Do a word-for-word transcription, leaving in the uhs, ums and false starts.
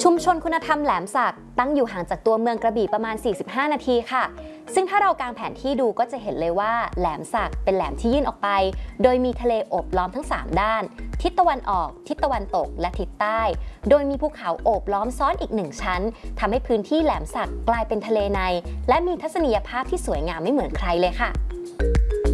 ชุมชนคุณธรรมแหลมสักตั้งอยู่ห่างจากตัวเมืองกระบี่ประมาณสี่สิบห้านาทีค่ะซึ่งถ้าเรากางแผนที่ดูก็จะเห็นเลยว่าแหลมสักเป็นแหลมที่ยื่นออกไปโดยมีทะเลโอบล้อมทั้งสามด้านทิศตะวันออกทิศตะวันตกและทิศใต้โดยมีภูเขาโอบล้อมซ้อนอีกหนึ่งชั้นทำให้พื้นที่แหลมสักกลายเป็นทะเลในและมีทัศนียภาพที่สวยงามไม่เหมือนใครเลยค่ะ